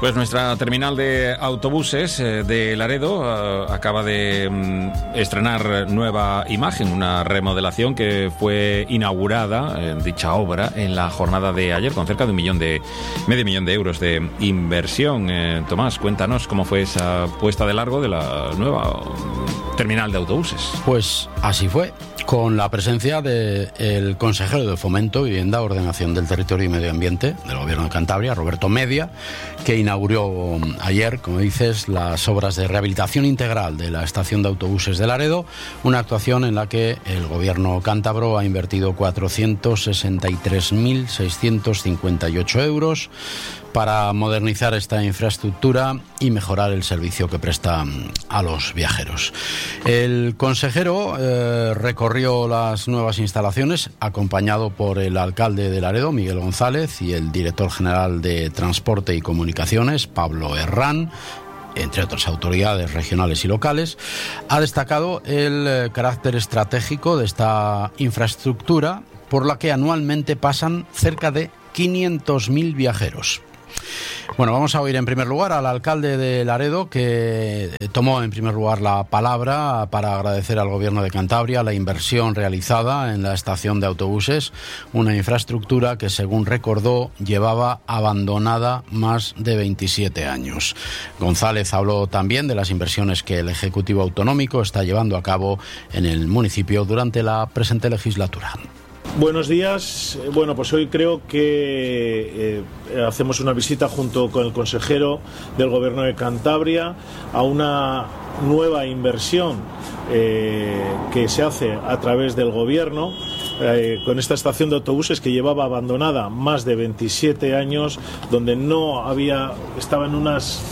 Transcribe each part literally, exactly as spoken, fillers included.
Pues nuestra terminal de autobuses eh, de Laredo eh, acaba de mm, estrenar nueva imagen, una remodelación que fue inaugurada en eh, dicha obra en la jornada de ayer con cerca de un millón de medio millón de euros de inversión. Eh, Tomás, cuéntanos cómo fue esa puesta de largo de la nueva terminal de autobuses. Pues así fue, con la presencia del consejero de Fomento, Vivienda, Ordenación del Territorio y Medio Ambiente del Gobierno de Cantabria, Roberto Media, que inauguró ayer, como dices, las obras de rehabilitación integral de la estación de autobuses de Laredo, una actuación en la que el Gobierno cántabro ha invertido cuatrocientos sesenta y tres mil seiscientos cincuenta y ocho euros para modernizar esta infraestructura y mejorar el servicio que presta a los viajeros. El consejero eh, recorrió las nuevas instalaciones acompañado por el alcalde de Laredo, Miguel González, y el director general de Transporte y Comunicaciones, Pablo Herrán, entre otras autoridades regionales y locales. Ha destacado el eh, carácter estratégico de esta infraestructura, por la que anualmente pasan cerca de quinientos mil viajeros. Bueno, vamos a oír en primer lugar al alcalde de Laredo, que tomó en primer lugar la palabra para agradecer al Gobierno de Cantabria la inversión realizada en la estación de autobuses, una infraestructura que, según recordó, llevaba abandonada más de veintisiete años. González habló también de las inversiones que el Ejecutivo Autonómico está llevando a cabo en el municipio durante la presente legislatura. Buenos días. Bueno, pues hoy creo que eh, hacemos una visita junto con el consejero del Gobierno de Cantabria a una nueva inversión eh, que se hace a través del Gobierno eh, con esta estación de autobuses que llevaba abandonada más de veintisiete años, donde no había, estaba en unas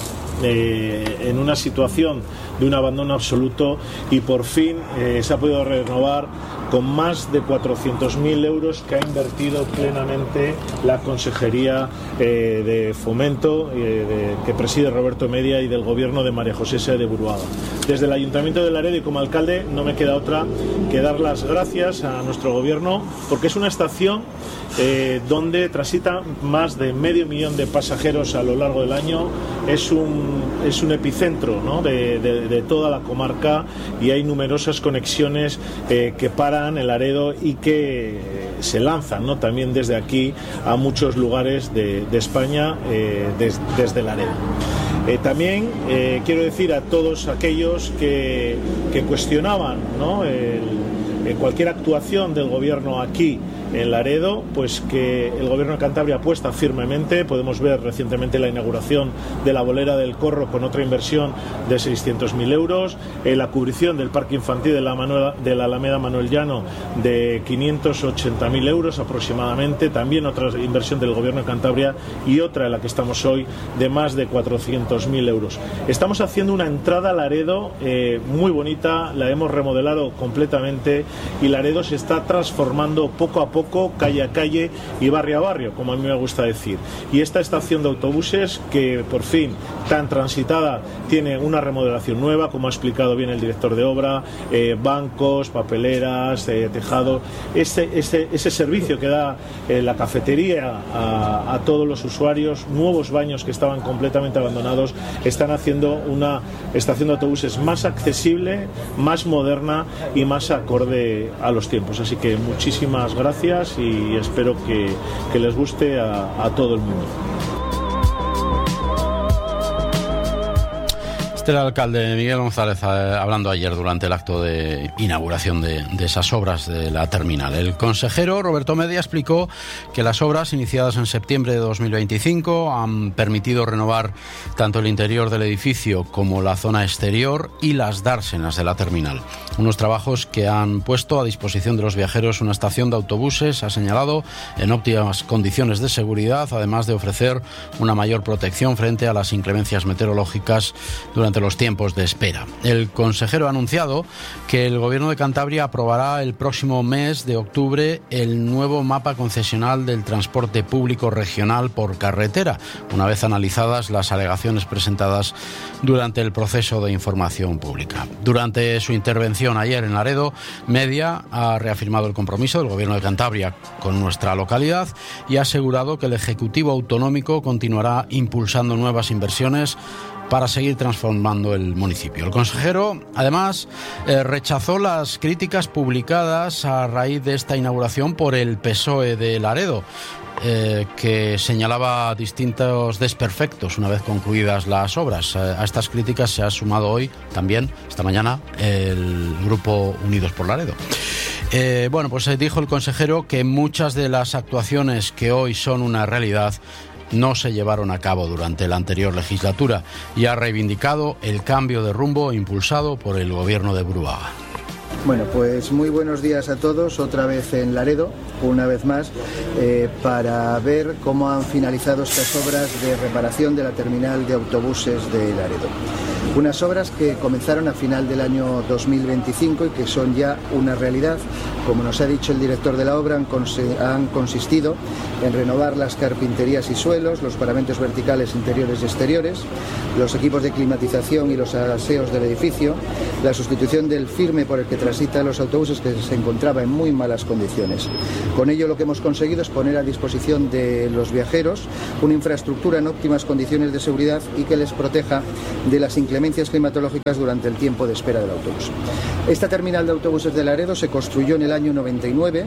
eh, en una situación de un abandono absoluto, y por fin eh, se ha podido renovar con más de cuatrocientos mil euros que ha invertido plenamente la Consejería eh, de Fomento eh, de, que preside Roberto Media, y del Gobierno de María José Saez de Buruaga. Desde el Ayuntamiento de Laredo y como alcalde no me queda otra que dar las gracias a nuestro Gobierno, porque es una estación eh, donde transita más de medio millón de pasajeros a lo largo del año. Es un, es un epicentro, ¿no?, de, de, de toda la comarca, y hay numerosas conexiones eh, que paran en Laredo y que se lanzan, ¿no?, también desde aquí a muchos lugares de, de España eh, des, desde Laredo. Eh, también eh, quiero decir a todos aquellos que, que cuestionaban, ¿no?, el, eh, cualquier actuación del Gobierno aquí en Laredo, pues que el Gobierno de Cantabria apuesta firmemente. Podemos ver recientemente la inauguración de la bolera del Corro con otra inversión de seiscientos mil euros, eh, la cubrición del parque infantil de la, Manuela, de la Alameda Manuel Llano de quinientos ochenta mil euros aproximadamente, también otra inversión del Gobierno de Cantabria, y otra en la que estamos hoy de más de cuatrocientos mil euros. Estamos haciendo una entrada a Laredo eh, muy bonita, la hemos remodelado completamente, y Laredo se está transformando poco a poco, poco, calle a calle y barrio a barrio, como a mí me gusta decir. Y esta estación de autobuses, que por fin tan transitada, tiene una remodelación nueva, como ha explicado bien el director de obra, eh, bancos, papeleras, eh, tejado, ese, ese, ese servicio que da eh, la cafetería a, a todos los usuarios, nuevos baños que estaban completamente abandonados, están haciendo una estación de autobuses más accesible, más moderna y más acorde a los tiempos. Así que muchísimas gracias y espero que, que les guste a, a todo el mundo. Este era el alcalde Miguel González eh, hablando ayer durante el acto de inauguración de, de esas obras de la terminal. El consejero Roberto Media explicó que las obras iniciadas en septiembre de dos mil veinticinco han permitido renovar tanto el interior del edificio como la zona exterior y las dársenas de la terminal. Unos trabajos que han puesto a disposición de los viajeros una estación de autobuses, ha señalado, en óptimas condiciones de seguridad, además de ofrecer una mayor protección frente a las inclemencias meteorológicas durante durante los tiempos de espera. El consejero ha anunciado que el Gobierno de Cantabria aprobará el próximo mes de octubre el nuevo mapa concesional del transporte público regional por carretera, una vez analizadas las alegaciones presentadas durante el proceso de información pública. Durante su intervención ayer en Laredo, Media ha reafirmado el compromiso del Gobierno de Cantabria con nuestra localidad y ha asegurado que el Ejecutivo Autonómico continuará impulsando nuevas inversiones para seguir transformando el municipio. El consejero, además, eh, rechazó las críticas publicadas a raíz de esta inauguración por el P S O E de Laredo, eh, que señalaba distintos desperfectos una vez concluidas las obras. Eh, a estas críticas se ha sumado hoy, también, esta mañana, el grupo Unidos por Laredo. Eh, bueno, pues dijo el consejero que muchas de las actuaciones que hoy son una realidad no se llevaron a cabo durante la anterior legislatura y ha reivindicado el cambio de rumbo impulsado por el gobierno de Buruaga. Bueno, pues muy buenos días a todos, otra vez en Laredo, una vez más, eh, para ver cómo han finalizado estas obras de reparación de la terminal de autobuses de Laredo. Unas obras que comenzaron a final del año dos mil veinticinco y que son ya una realidad. Como nos ha dicho el director de la obra, han, cons- han consistido en renovar las carpinterías y suelos, los paramentos verticales interiores y exteriores, los equipos de climatización y los aseos del edificio, la sustitución del firme por el que transitan los autobuses, que se encontraba en muy malas condiciones. Con ello lo que hemos conseguido es poner a disposición de los viajeros una infraestructura en óptimas condiciones de seguridad y que les proteja de las inclemencias climatológicas durante el tiempo de espera del autobús. Esta terminal de autobuses de Laredo se construyó en el año noventa y nueve.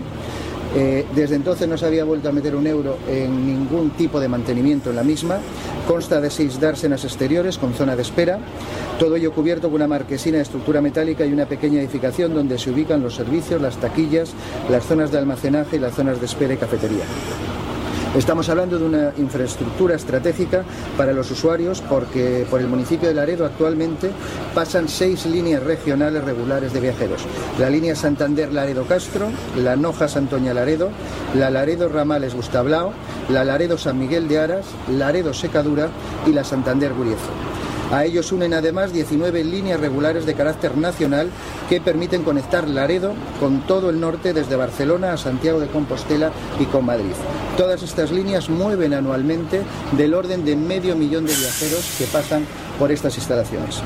Eh, desde entonces no se había vuelto a meter un euro en ningún tipo de mantenimiento en la misma. Consta de seis dársenas exteriores con zona de espera, todo ello cubierto con una marquesina de estructura metálica y una pequeña edificación donde se ubican los servicios, las taquillas, las zonas de almacenaje y las zonas de espera y cafetería. Estamos hablando de una infraestructura estratégica para los usuarios porque por el municipio de Laredo actualmente pasan seis líneas regionales regulares de viajeros. La línea Santander-Laredo-Castro, la Noja-Santoña-Laredo, la Laredo-Ramales Gustablao, la Laredo-San Miguel de Aras, Laredo-Secadura y la Santander-Guriezo. A ellos unen además diecinueve líneas regulares de carácter nacional que permiten conectar Laredo con todo el norte desde Barcelona a Santiago de Compostela y con Madrid. Todas estas líneas mueven anualmente del orden de medio millón de viajeros que pasan por estas instalaciones.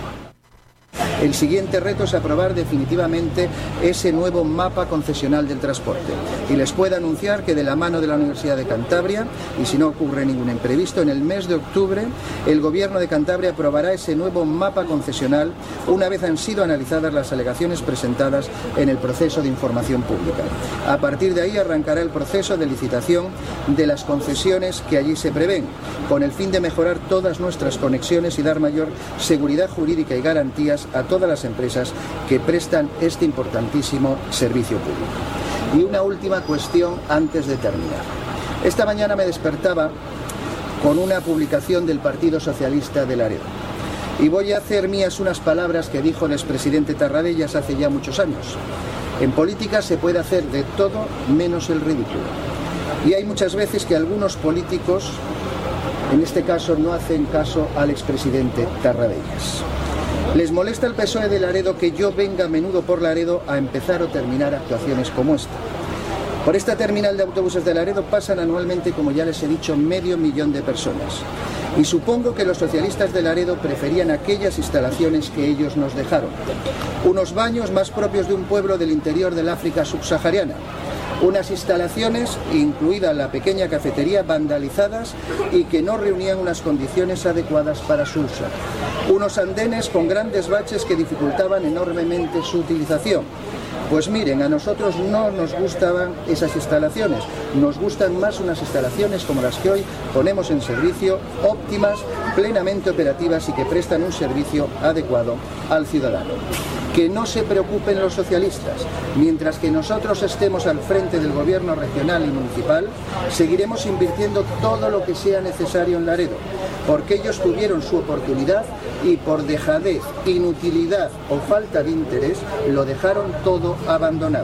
El siguiente reto es aprobar definitivamente ese nuevo mapa concesional del transporte. Y les puedo anunciar que de la mano de la Universidad de Cantabria, y si no ocurre ningún imprevisto, en el mes de octubre el Gobierno de Cantabria aprobará ese nuevo mapa concesional una vez han sido analizadas las alegaciones presentadas en el proceso de información pública. A partir de ahí arrancará el proceso de licitación de las concesiones que allí se prevén, con el fin de mejorar todas nuestras conexiones y dar mayor seguridad jurídica y garantías a todas las empresas que prestan este importantísimo servicio público. Y una última cuestión antes de terminar. Esta mañana me despertaba con una publicación del Partido Socialista de Laredo. Y voy a hacer mías unas palabras que dijo el expresidente Tarradellas hace ya muchos años. En política se puede hacer de todo menos el ridículo. Y hay muchas veces que algunos políticos, en este caso, no hacen caso al expresidente Tarradellas. Les molesta al P S O E de Laredo que yo venga a menudo por Laredo a empezar o terminar actuaciones como esta. Por esta terminal de autobuses de Laredo pasan anualmente, como ya les he dicho, medio millón de personas. Y supongo que los socialistas de Laredo preferían aquellas instalaciones que ellos nos dejaron. Unos baños más propios de un pueblo del interior del África subsahariana. Unas instalaciones, incluida la pequeña cafetería, vandalizadas y que no reunían unas condiciones adecuadas para su uso. Unos andenes con grandes baches que dificultaban enormemente su utilización. Pues miren, a nosotros no nos gustaban esas instalaciones, nos gustan más unas instalaciones como las que hoy ponemos en servicio, óptimas, plenamente operativas y que prestan un servicio adecuado al ciudadano. Que no se preocupen los socialistas, mientras que nosotros estemos al frente del gobierno regional y municipal, seguiremos invirtiendo todo lo que sea necesario en Laredo, porque ellos tuvieron su oportunidad y por dejadez, inutilidad o falta de interés lo dejaron todo abandonado.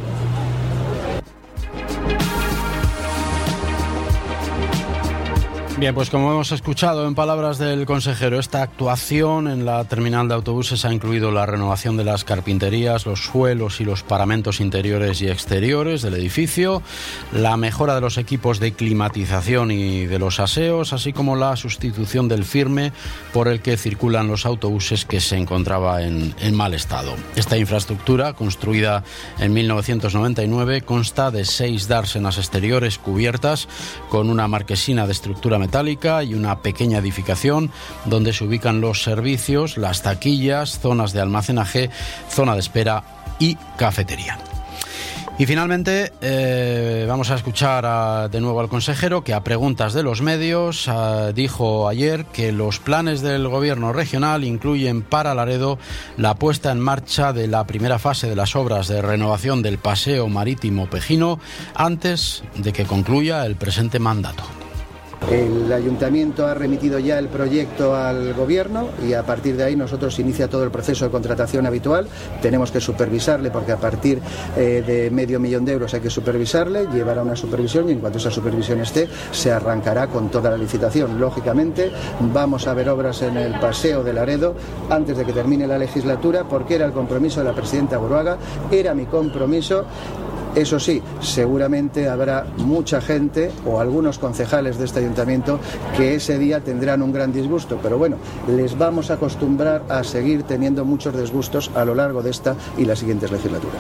Bien, pues como hemos escuchado en palabras del consejero, esta actuación en la terminal de autobuses ha incluido la renovación de las carpinterías, los suelos y los paramentos interiores y exteriores del edificio, la mejora de los equipos de climatización y de los aseos, así como la sustitución del firme por el que circulan los autobuses que se encontraba en, en mal estado. Esta infraestructura, construida en mil novecientos noventa y nueve, consta de seis dársenas exteriores cubiertas con una marquesina de estructura metálica y una pequeña edificación donde se ubican los servicios, las taquillas, zonas de almacenaje, zona de espera y cafetería. Y finalmente eh, vamos a escuchar a, de nuevo al consejero, que a preguntas de los medios a, dijo ayer que los planes del gobierno regional incluyen para Laredo la puesta en marcha de la primera fase de las obras de renovación del paseo marítimo Pejino antes de que concluya el presente mandato. El ayuntamiento ha remitido ya el proyecto al gobierno y a partir de ahí nosotros inicia todo el proceso de contratación habitual. Tenemos que supervisarle porque a partir eh, de medio millón de euros hay que supervisarle, llevará una supervisión y en cuanto esa supervisión esté se arrancará con toda la licitación. Lógicamente vamos a ver obras en el paseo de Laredo antes de que termine la legislatura porque era el compromiso de la presidenta Buruaga, era mi compromiso. Eso sí, seguramente habrá mucha gente o algunos concejales de este ayuntamiento que ese día tendrán un gran disgusto, pero bueno, les vamos a acostumbrar a seguir teniendo muchos disgustos a lo largo de esta y las siguientes legislaturas.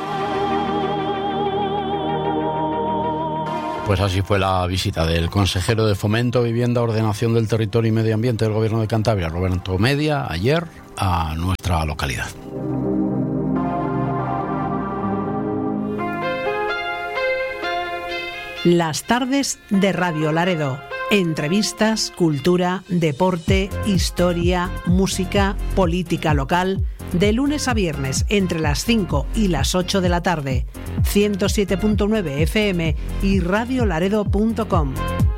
Pues así fue la visita del consejero de Fomento, Vivienda, Ordenación del Territorio y Medio Ambiente del Gobierno de Cantabria, Roberto Media, ayer a nuestra localidad. Las tardes de Radio Laredo. Entrevistas, cultura, deporte, historia, música, política local. De lunes a viernes entre las cinco y las ocho de la tarde. ciento siete punto nueve F M y radiolaredo punto com.